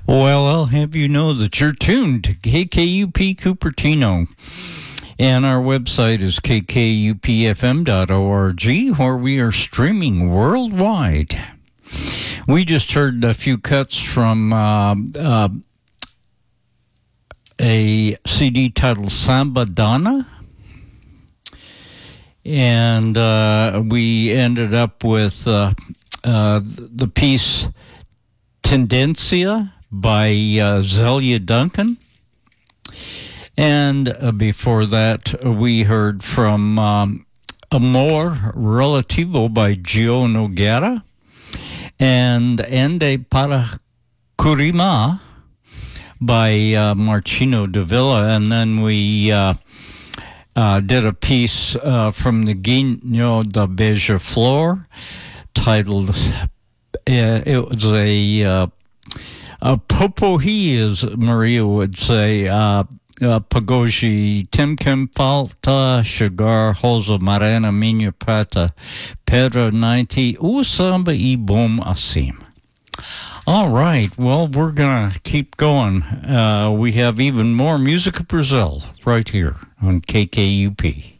Well, I'll have you know that you're tuned to KKUP Cupertino. And our website is kkupfm.org, where we are streaming worldwide. We just heard a few cuts from a CD titled Samba Donna. And we ended up with the piece Tendencia by Zelia Duncan. And before that, we heard from Amor Relativo by Gio Noguera and Ande para Curima by Marcino de Villa. And then we did a piece from the Guiño da Beija Flor titled, it was a popohi, as Maria would say, Pagoji, Timkim Falta, Sugar, Hosa, Marana, Minha Prata, Pedro 90, Usamba e Bom Assim. All right, well, we're going to keep going. We have even more Music of Brazil right here on KKUP.